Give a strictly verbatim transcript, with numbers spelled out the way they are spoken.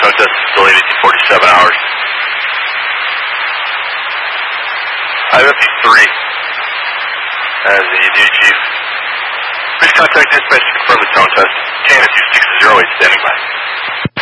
tone test is delayed to forty-seven hours. I have F P three as the duty chief. Please contact dispatch to confirm the tone test. K N two six zero eight standing by.